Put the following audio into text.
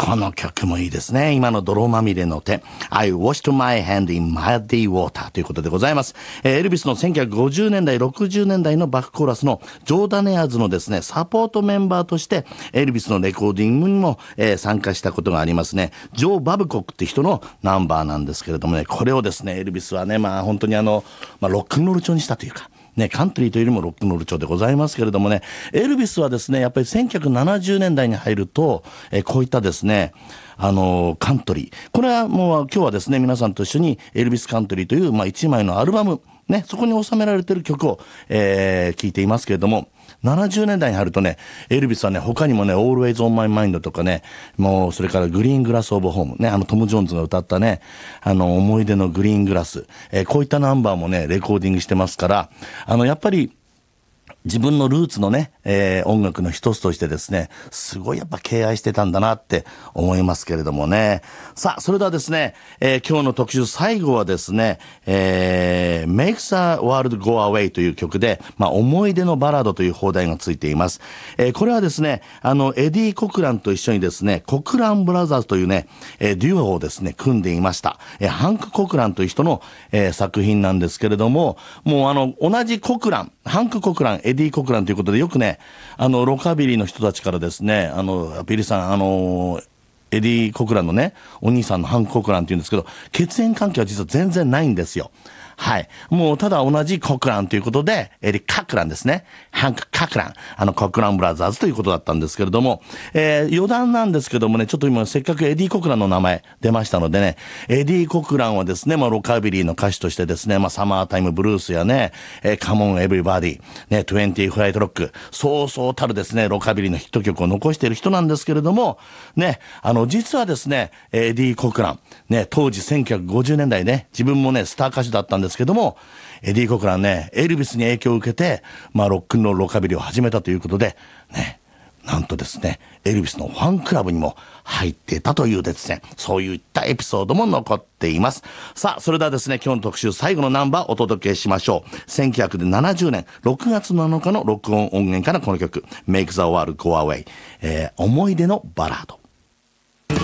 この曲もいいですね。今の泥まみれの手。I washed my hand in muddy water ということでございます。エルビスの1950年代、60年代のバックコーラスのジョーダネアーズのですね、サポートメンバーとして、エルビスのレコーディングにも、参加したことがありますね。ジョー・バブコックって人のナンバーなんですけれどもね、これをですね、エルビスはね、本当にロックンロール調にしたというか、ね、カントリーというよりもロックンロール調でございますけれどもね、エルビスはですね、やっぱり1970年代に入ると、こういったですね、カントリー。これはもう今日はですね、皆さんと一緒にエルビスカントリーという、一枚のアルバム、ね、そこに収められている曲を、聴いていますけれども、70年代に入るとね、エルビスはね、他にもね、Always on My Mind とかね、もうそれからグリーングラスオブホームね、トム・ジョーンズが歌ったね、思い出のグリーングラス、こういったナンバーもね、レコーディングしてますから、やっぱり自分のルーツのね、音楽の一つとしてですね、すごいやっぱ敬愛してたんだなって思いますけれどもね。さあ、それではですね、今日の特集最後はですね、Make the World Go Away という曲で、思い出のバラードという放題がついています。これはですね、エディ・コクランと一緒にですね、コクランブラザーズというね、デュオをですね、組んでいました。ハンク・コクランという人の、作品なんですけれども、もう同じコクラン、ハンク・コクラン、エディ・コクランということでよくね、ロカビリーの人たちからですね、ビリーさん、エディ・コクランのね、お兄さんのハンク・コクランって言うんですけど、血縁関係は実は全然ないんですよ。はい。もうただ同じコクランということで、エディ・カクランですね。ハンク・カクラン。コクランブラザーズということだったんですけれども、余談なんですけどもね、ちょっと今せっかくエディ・コクランの名前出ましたのでね、エディ・コクランはですね、ロカビリーの歌手としてですね、サマータイムブルースやね、カモン・エブリバディ、ね、20フライトロック、そうそうたるですね、ロカビリーのヒット曲を残している人なんですけれども、ね、実はですね、エディ・コクラン、ね、当時1950年代ね、自分もね、スター歌手だったんですけども、エディ・コクランね、エルビスに影響を受けて、ロックンロールロカビリーを始めたということで、ね、なんとですね、エルビスのファンクラブにも入っていたというですね、そういったエピソードも残っています。さあ、それではですね、今日の特集最後のナンバーをお届けしましょう。1970年6月7日の録音音源からこの曲、Make the World Go Away、思い出のバラード。